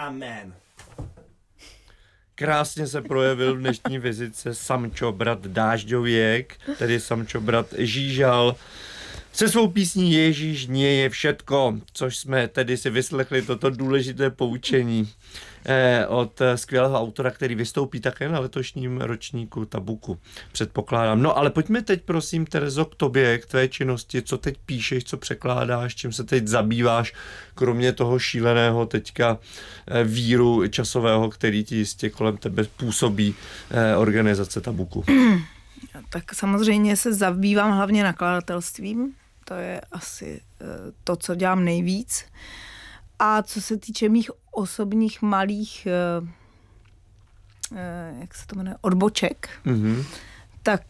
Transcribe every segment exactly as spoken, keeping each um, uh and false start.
Amen. Krásně se projevil v dnešní vizitce Samčo brat Dážďověk, tedy Samčo brat Žížal, se svou písní Ježíš nie je všetko, což jsme tedy si vyslechli toto důležité poučení eh, od skvělého autora, který vystoupí také na letošním ročníku Tabuku, předpokládám. No ale pojďme teď prosím, Terezo, k tobě, k tvé činnosti, co teď píšeš, co překládáš, čím se teď zabýváš, kromě toho šíleného teďka eh, víru časového, který ti jistě kolem tebe působí eh, organizace Tabuku. Tak samozřejmě se zabývám hlavně nakladatelstvím, to je asi to, co dělám nejvíc. A co se týče mých osobních malých, jak se to jmenuje, odboček, mm-hmm. tak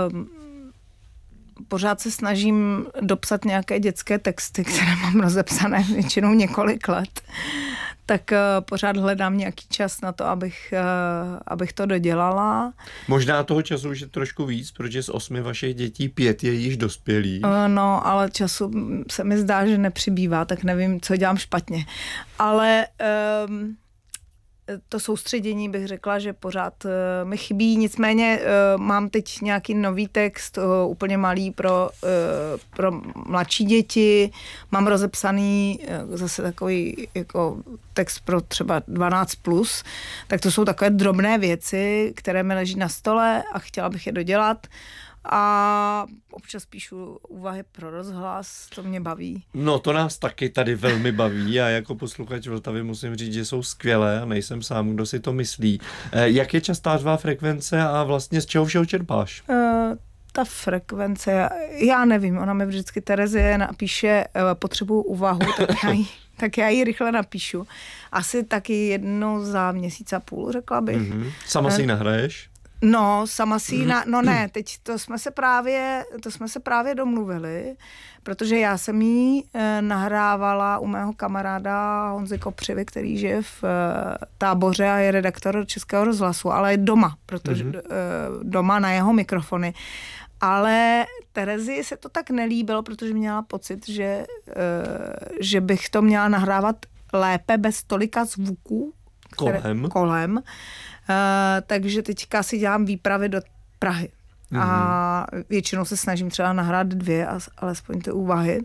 pořád se snažím dopsat nějaké dětské texty, které mám rozepsané většinou několik let. Tak uh, pořád hledám nějaký čas na to, abych, uh, abych to dodělala. Možná toho času už je trošku víc, protože z osmi vašich dětí pět je již dospělých. Uh, no, ale času se mi zdá, že nepřibývá, tak nevím, co dělám špatně. Ale um, to soustředění bych řekla, že pořád uh, mi chybí, nicméně uh, mám teď nějaký nový text, uh, úplně malý pro, uh, pro mladší děti, mám rozepsaný uh, zase takový jako text pro třeba dvanáct plus, tak to jsou takové drobné věci, které mi leží na stole a chtěla bych je dodělat. A občas píšu úvahy pro rozhlas, to mě baví. No to nás taky tady velmi baví a jako posluchač Vltavy musím říct, že jsou skvělé a nejsem sám, kdo si to myslí. Jak je častá tvá frekvence a vlastně z čeho všeho čerpáš? Uh, ta frekvence, já nevím, ona mi vždycky Terezie napíše uh, potřebuju úvahu, tak já ji tak já ji rychle napíšu. Asi taky jednou za měsíc a půl, řekla bych. Mm-hmm. Sama si ji nahraješ? No, sama si na, no ne, teď to jsme se právě, to jsme se právě domluvili, protože já jsem jí e, nahrávala u mého kamaráda Honzy Kopřivy, který žije v e, Táboře a je redaktor Českého rozhlasu, ale je doma, protože mm-hmm. e, doma na jeho mikrofony. Ale Terezii se to tak nelíbilo, protože měla pocit, že, e, že bych to měla nahrávat lépe bez tolika zvuků. Které, kolem. kolem. Uh, takže teďka si dělám výpravy do Prahy. Mm-hmm. A většinou se snažím třeba nahrát dvě, alespoň ty úvahy.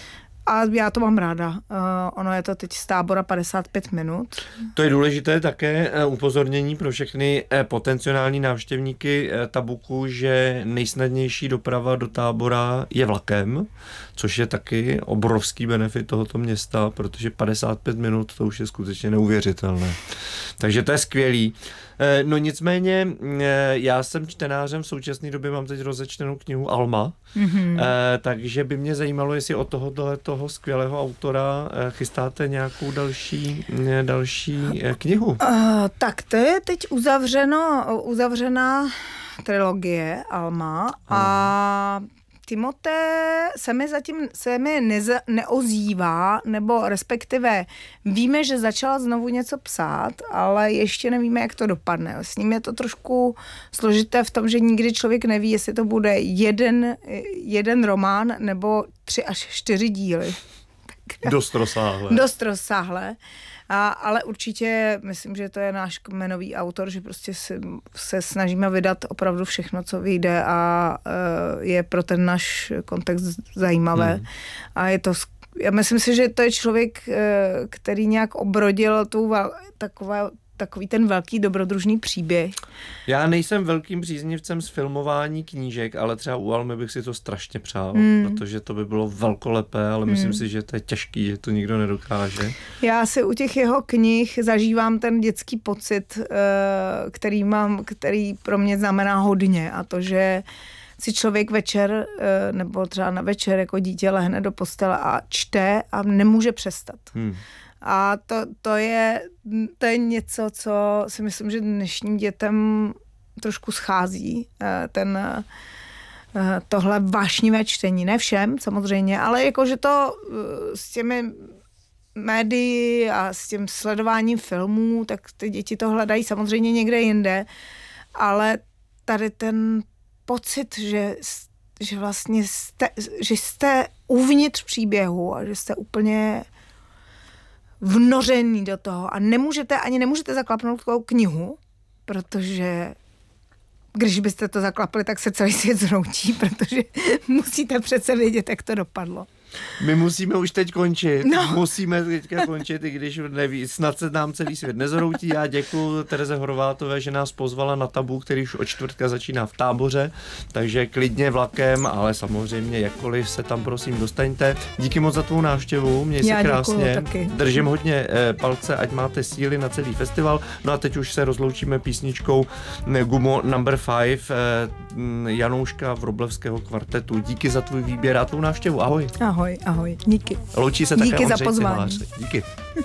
A já to mám ráda. Uh, ono je to teď z Tábora padesát pět minut. To je důležité také upozornění pro všechny potenciální návštěvníky Tabuku, že nejsnadnější doprava do Tábora je vlakem, což je taky obrovský benefit tohoto města, protože padesát pět minut to už je skutečně neuvěřitelné. Takže to je skvělý. No nicméně, já jsem čtenářem v současné době, mám teď rozečtenou knihu Alma, mm-hmm. takže by mě zajímalo, jestli od tohoto toho skvělého autora chystáte nějakou další, další knihu. Uh, tak to je teď uzavřeno, uzavřená trilogie Alma hmm. a Timote se mi zatím se mi neze, neozývá, nebo respektive víme, že začala znovu něco psát, ale ještě nevíme, jak to dopadne. S ním je to trošku složité v tom, že nikdy člověk neví, jestli to bude jeden, jeden román nebo tři až čtyři díly. Dost rozsáhlé. Dost rozsáhlé. A, ale určitě myslím, že to je náš kmenový autor, že prostě se, se snažíme vydat opravdu všechno, co vyjde a uh, je pro ten náš kontext zajímavé. Hmm. A je to, já myslím si, že to je člověk, uh, který nějak obrodil tu takové takový ten velký dobrodružný příběh. Já nejsem velkým příznivcem z filmování knížek, ale třeba u Almy bych si to strašně přál, mm. protože to by bylo velkolepé, ale mm. myslím si, že to je těžký, že to nikdo nedokáže. Já si u těch jeho knih zažívám ten dětský pocit, který mám, který pro mě znamená hodně, a to, že si člověk večer, nebo třeba na večer jako dítě lehne do postele a čte a nemůže přestat. Hmm. A to, to, je, to je něco, co si myslím, že dnešním dětem trošku schází. Ten, tohle vášnivé čtení. Ne všem, samozřejmě, ale jakože to s těmi médii a s tím sledováním filmů, tak ty děti to hledají samozřejmě někde jinde, ale tady ten pocit, že, že vlastně jste, že jste uvnitř příběhu a že jste úplně vnořený do toho a nemůžete, ani nemůžete zaklapnout takovou knihu, protože když byste to zaklapli, tak se celý svět zhroutí, protože musíte přece vědět, jak to dopadlo. My musíme už teď končit. No. Musíme teďka končit, i když neví, snad se nám celý svět nezhroutí. Já děkuji Tereze Horvátové, že nás pozvala na Tabu, který už od čtvrtka začíná v Táboře, takže klidně vlakem, ale samozřejmě jakkoliv se tam prosím dostaňte. Díky moc za tvou návštěvu, měj se krásně. Držím hodně eh, palce, ať máte síly na celý festival. No a teď už se rozloučíme písničkou Gumo number five eh, Janouška Wroblewského kvartetu. Díky za tvůj výběr a tvou návštěvu. Ahoj. Ahoj, ahoj. Díky. Loučí se také Díky za Ondřej pozvání. Cihlář. Díky.